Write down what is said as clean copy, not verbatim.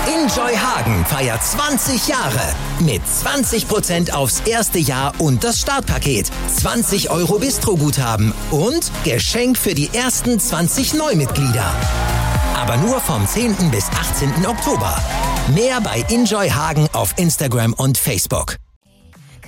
Enjoy Hagen feiert 20 Jahre mit 20% aufs erste Jahr und das Startpaket, 20 € Bistro-Guthaben und Geschenk für die ersten 20 Neumitglieder. Aber nur vom 10. bis 18. Oktober. Mehr bei Enjoy Hagen auf Instagram und Facebook.